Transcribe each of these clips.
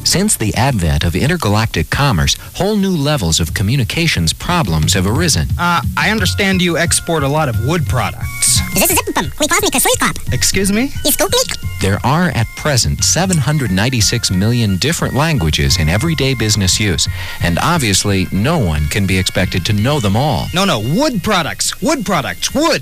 Since the advent of intergalactic commerce, whole new levels of communications problems have arisen. I understand you export a lot of wood products. Excuse me? There are at present 796 million different languages in everyday business use, and obviously no one can be expected to know them all. No, wood products. Wood products. Wood.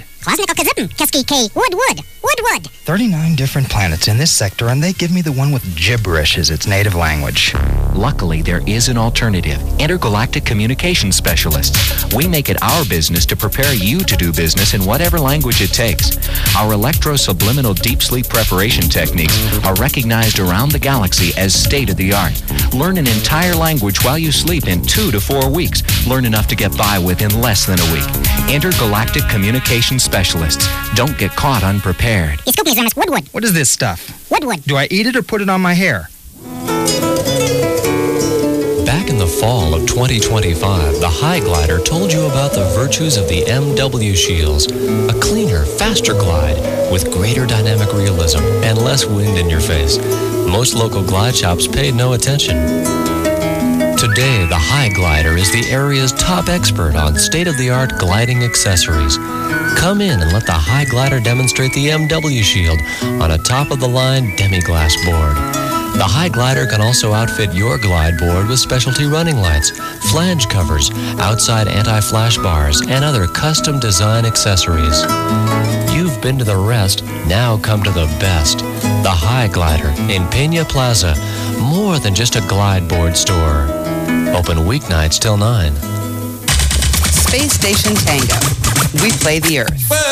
39 different planets in this sector, and they give me the one with gibberish as its native language. Luckily, there is an alternative. Intergalactic Communication Specialists. We make it our business to prepare you to do business in whatever language it takes. Our electro-subliminal deep sleep preparation techniques are recognized around the galaxy as state-of-the-art. Learn an entire language while you sleep in 2 to 4 weeks. Learn enough to get by within less than a week. Intergalactic Communication Specialists. Don't get caught unprepared. What is this stuff? Woodwood. Do I eat it or put it on my hair? Back in the fall of 2025, the High Glider told you about the virtues of the MW Shields, a cleaner, faster glide with greater dynamic realism and less wind in your face. Most local glide shops paid no attention. Today, the High Glider is the area's top expert on state-of-the-art gliding accessories. Come in and let the High Glider demonstrate the MW Shield on a top-of-the-line demi-glass board. The High Glider can also outfit your glide board with specialty running lights, flange covers, outside anti-flash bars, and other custom design accessories. You've been to the rest, now come to the best. The High Glider in Peña Plaza, more than just a glide board store. Open weeknights till 9. Space Station Tango. We play the Earth.